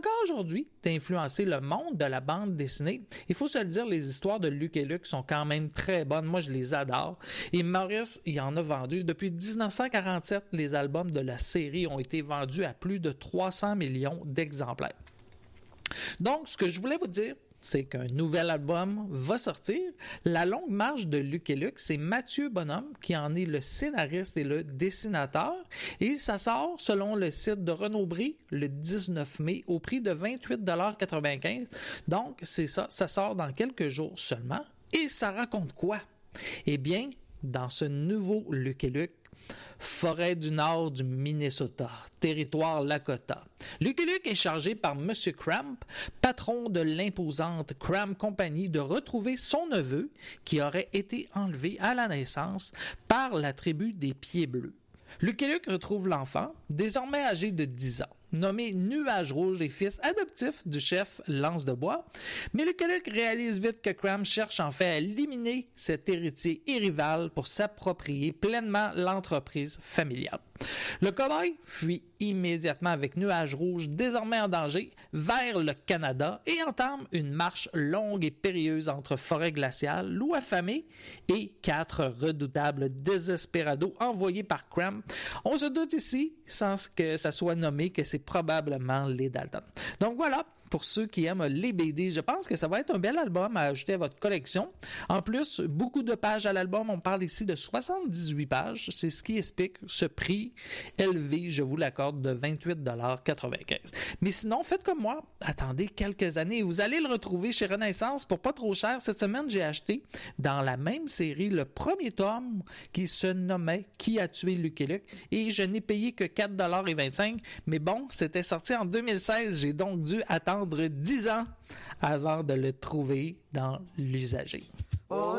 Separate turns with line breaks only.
encore aujourd'hui d'influencer le monde de la bande dessinée. Il faut se le dire, les histoires de Lucky Luke sont quand même très bonnes. Moi, je les adore. Et Maurice, il en a vendu. Depuis 1947, les albums de la série ont été vendus à plus de 300 millions d'exemplaires. Donc, ce que je voulais vous dire, c'est qu'un nouvel album va sortir. La longue marche de Lucky Luke, c'est Mathieu Bonhomme qui en est le scénariste et le dessinateur. Et ça sort, selon le site de Renaud Bré, le 19 mai au prix de 28,95 $. Donc, c'est ça, ça sort dans quelques jours seulement. Et ça raconte quoi? Eh bien, dans ce nouveau Lucky Luke, forêt du nord du Minnesota, territoire Lakota. Lucky Luke est chargé par M. Cramp, patron de l'imposante Cramp Company, de retrouver son neveu qui aurait été enlevé à la naissance par la tribu des Pieds Bleus. Lucky Luke retrouve l'enfant, désormais âgé de 10 ans, nommé Nuage Rouge et fils adoptif du chef Lance de Bois. Mais Lucky Luke réalise vite que Cramp cherche en fait à éliminer cet héritier et rival pour s'approprier pleinement l'entreprise familiale. Le cow-boy fuit immédiatement avec Nuage Rouge, désormais en danger, vers le Canada et entame une marche longue et périlleuse entre forêt glaciale, loup affamé et 4 redoutables désespérados envoyés par Cramp. On se doute ici, sans que ça soit nommé, que c'est probablement les Dalton. Donc voilà, pour ceux qui aiment les BD, je pense que ça va être un bel album à ajouter à votre collection. En plus, beaucoup de pages à l'album. On parle ici de 78 pages. C'est ce qui explique ce prix élevé, je vous l'accorde, de 28,95 $. Mais sinon, faites comme moi. Attendez quelques années et vous allez le retrouver chez Renaissance pour pas trop cher. Cette semaine, j'ai acheté dans la même série le premier tome qui se nommait « Qui a tué Lucky Luke ?» et je n'ai payé que 4,25 $. Mais bon, c'était sorti en 2016. J'ai donc dû attendre 10 ans avant de le trouver dans l'usager.